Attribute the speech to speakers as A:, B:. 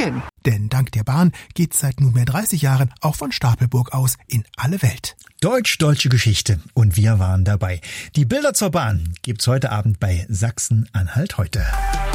A: entdecken.
B: Denn dank der Bahn geht's seit nunmehr 30 Jahren auch von Stapelburg aus in alle Welt.
C: Deutsch-deutsche Geschichte und wir waren dabei. Die Bilder zur Bahn gibt's heute Abend bei Sachsen-Anhalt heute.